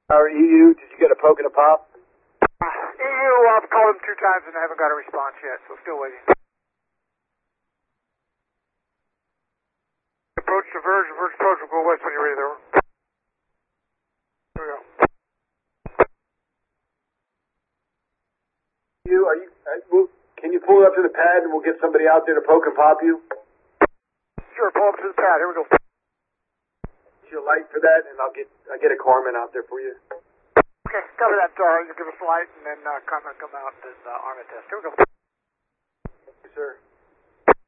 Our EU, did you get a poke and a pop? EU, I've called him 2 times and I haven't got a response yet, so still waiting. Approach to Verge approach, will go west when you're ready there. Here we go. Can you pull up to the pad and we'll get somebody out there to poke and pop you? Sure, pull up to the pad, here we go. Get you a light for that and I'll get a corpsman out there for you. Okay, cover that, you give us a light and then come out and arm a test. Here we go. Yes, sir.